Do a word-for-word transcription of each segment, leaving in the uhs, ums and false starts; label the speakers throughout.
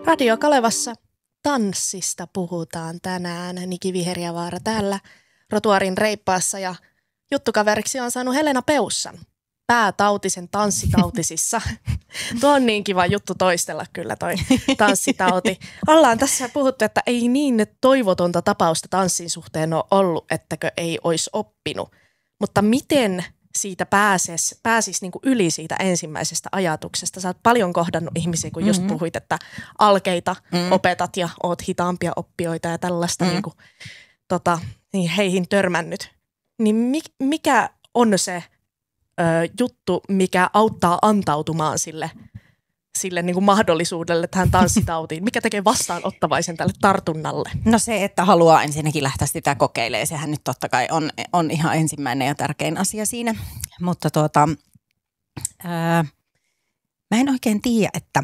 Speaker 1: Radio Kalevassa tanssista puhutaan tänään. Niki Viheriävaara täällä Rotuarin reippaassa ja juttukaveriksi on saanut Helena Peussan päätautisen tanssitautisissa. Tuo on niin kiva juttu toistella kyllä toi tanssitauti. Ollaan tässä puhuttu, että ei niin toivotonta tapausta tanssin suhteen ole ollut, ettäkö ei olisi oppinut. Mutta miten siitä pääsis, pääsis niin kuin yli siitä ensimmäisestä ajatuksesta? Sä oot paljon kohdannut ihmisiä, kun just mm-hmm. puhuit, että alkeita mm-hmm. opetat ja oot hitaampia oppijoita ja tällaista mm-hmm. niin kuin, tota, niin heihin törmännyt. Niin mi, mikä on se ö, juttu, mikä auttaa antautumaan sille, sille niin kuin mahdollisuudelle tähän tanssitautiin? Mikä tekee vastaanottavaisen tälle tartunnalle?
Speaker 2: No se, että haluaa ensinnäkin lähteä sitä kokeilemaan. Sehän nyt totta kai on, on ihan ensimmäinen ja tärkein asia siinä. Mutta tuota, ää, mä en oikein tiedä, että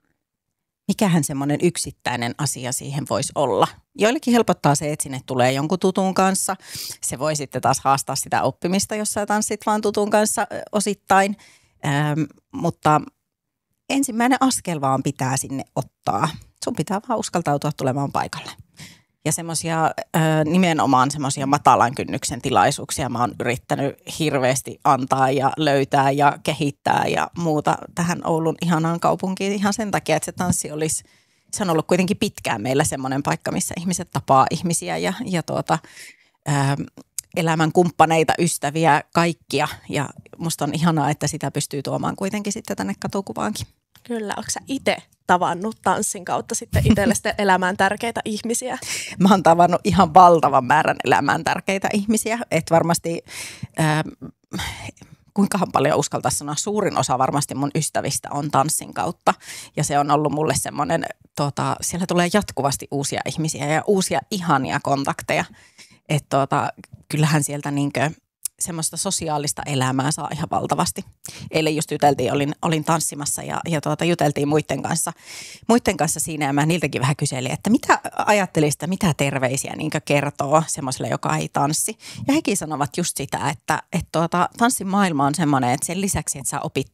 Speaker 2: mikähän semmoinen yksittäinen asia siihen voisi olla. Joillekin helpottaa se, että sinne tulee jonkun tutun kanssa. Se voi sitten taas haastaa sitä oppimista, jos sä tanssit vaan tutun kanssa osittain. Ää, mutta ensimmäinen askel vaan pitää sinne ottaa. Sun pitää vaan uskaltautua tulemaan paikalle. Ja semmoisia nimenomaan semmoisia matalan kynnyksen tilaisuuksia mä oon yrittänyt hirveästi antaa ja löytää ja kehittää ja muuta tähän Oulun ihanaan kaupunkiin ihan sen takia, että se tanssi olisi, se on ollut kuitenkin pitkään meillä semmoinen paikka, missä ihmiset tapaa ihmisiä ja, ja tuota, ää, elämän kumppaneita, ystäviä, kaikkia. Ja musta on ihanaa, että sitä pystyy tuomaan kuitenkin sitten tänne katukuvaankin.
Speaker 1: Kyllä, onko sä itse tavannut tanssin kautta sitten itselle sitten elämään tärkeitä ihmisiä?
Speaker 2: Mä oon tavannut ihan valtavan määrän elämään tärkeitä ihmisiä, että varmasti äh, kuinkahan paljon uskaltaisi sanoa, suurin osa varmasti mun ystävistä on tanssin kautta. Ja se on ollut mulle semmoinen, tota, siellä tulee jatkuvasti uusia ihmisiä ja uusia ihania kontakteja. Että tota, kyllähän sieltä niinkö semmoista sosiaalista elämää saa ihan valtavasti. Eilen just juteltiin, olin, olin tanssimassa ja, ja tuota, juteltiin muiden kanssa, muiden kanssa siinä ja mä niiltäkin vähän kyselin, että mitä ajattelisit, mitä terveisiä niin kertoo semmoiselle, joka ei tanssi. Ja hekin sanovat just sitä, että et tuota, tanssin maailma on semmoinen, että sen lisäksi, että sä opit